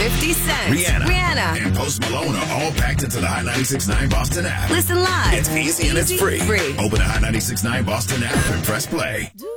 50 Cent, Rihanna, Rihanna, and Post Malone are all packed into the Hot 96.9 Boston app. Listen live. It's easy and it's free. Open the Hot 96.9 Boston app and press play.